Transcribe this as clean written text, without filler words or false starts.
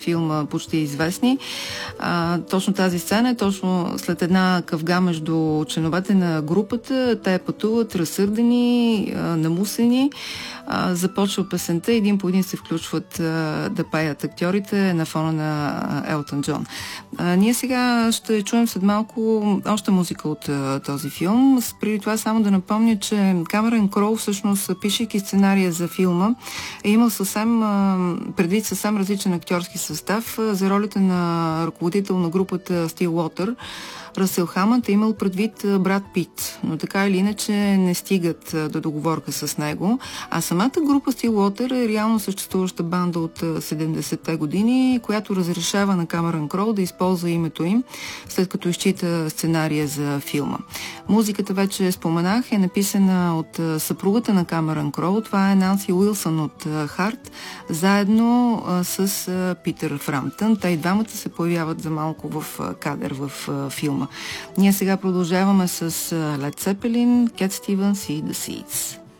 филма Почти известни. Точно тази сцена е точно след една къвга между членовете на групата. Те пътуват разсърдени, намусени. Започва песента, един по един се включват да пеят актьорите на фона на Елтън Джон. Ние сега ще чуем след малко още музика от този филм. Преди това само да напомня, че Камерън Кроу всъщност, пишейки сценария за филма, е имал предвид съвсем различен актьорски състав. За ролята на ръководител на групата Стилуотър Ръсел Хамънд е имал предвид Брад Пит, но така или иначе не стигат до договорка с него. А самата група Стилуотър е реално съществуваща банда от 70-те години, която разрешава на Камерън Кроу да използва името им, след като изчита сценария за филма. Музиката, вече споменах, е написана от съпругата на Камерън Кроу. Това е Нанси Уилсън от Харт, заедно с Питър Фрамптън. Те и двамата се появяват за малко в кадър в филма. Ние сега продължаваме с Led Zeppelin, Cat Stevens и The Seeds.